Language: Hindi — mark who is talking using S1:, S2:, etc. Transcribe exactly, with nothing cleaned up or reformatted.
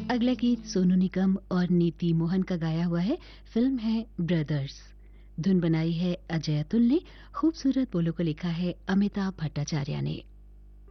S1: अगला गीत सोनू निगम और नीति मोहन का गाया हुआ है। फिल्म है ब्रदर्स। धुन बनाई है अजय अतुल ने, खूबसूरत बोलों को लिखा है अमिताभ भट्टाचार्य ने।